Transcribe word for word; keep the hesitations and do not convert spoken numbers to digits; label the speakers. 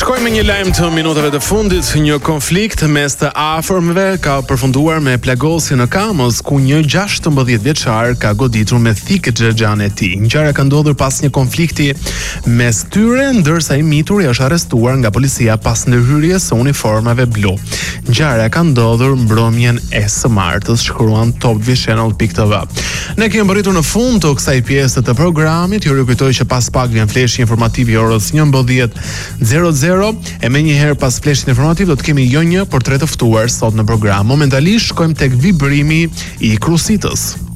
Speaker 1: Shkojmë me një lajm të minutave të fundit. Një konflikt mes të afërmëve ka përfunduar me plagosje në Kamës, ku një gjashtëmbëdhjetë vjeçar ka goditur me thikë xhexhan e tij. Ngjarja ka ndodhur pas një konflikti mes tyre, ndërsa i mituri është arrestuar nga policia pas ndërhyrjes së uniformave blu. Ngjarja ka ndodhur mbrëmjen e së martës, shkruan top vision pikë t v. Ne kemi mbërritur në fund të kësaj pjese të programit. Ju rikujtoj që pas pak vjen fleshi informativ i orës njëmbëdhjetë e zero zero e me njëherë pas fleshit informativ do të kemi jo një, por tre të ftuar sot në program. Momentalisht shkojmë tek vibrimi i Krusitës.